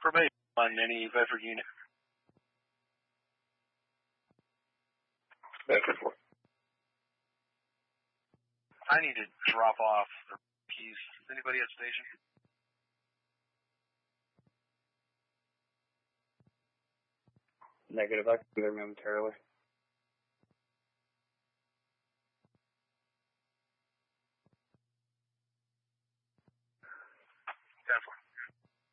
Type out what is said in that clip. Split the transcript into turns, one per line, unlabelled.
information on any Bedford unit.
Bedford 4.
I need to drop off the keys. Anybody at station?
Negative, I can be there momentarily.
10-4.